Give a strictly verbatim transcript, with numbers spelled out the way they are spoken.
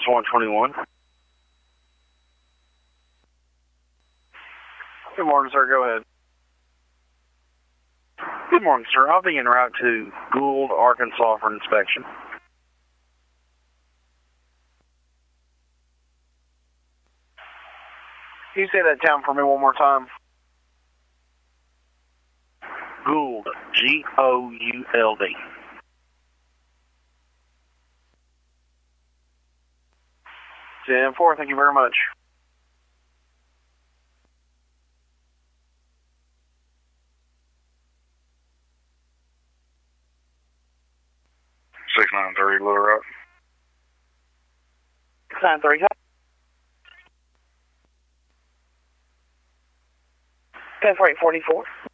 one twenty-one. Good morning, sir. Go ahead. Good morning, sir. I'll be en route to Gould, Arkansas for inspection. Can you say that town for me one more time? Gould, G O U L D. ten four, thank you very much. six nine three, Little Rock. six nine three. ten four eight forty-four.